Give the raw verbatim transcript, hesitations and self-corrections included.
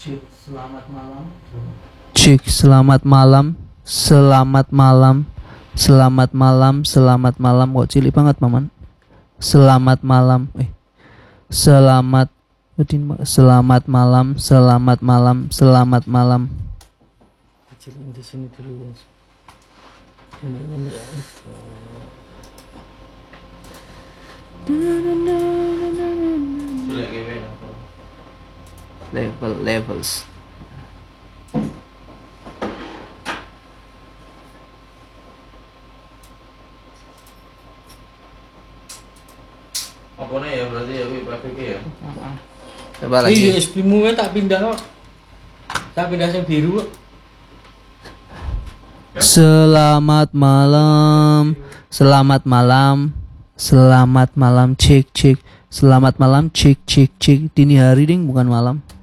Cik, selamat malam. Cik, selamat malam. Selamat malam. Selamat malam, selamat malam. Kok cilik banget, Maman. Selamat malam. Eh. Selamat Selamat malam, selamat malam, selamat malam. Kecilin di sini dulu ya. Level levels. Apa nih ya berarti ya wih Pak Fikri ya? Coba Iya, lagi. S P mu tak pindah kok. Tak pindah yang biru kok. Selamat malam. Selamat malam. Selamat malam, cik cik. Selamat malam, cik cik cik. Dini hari ding, bukan malam.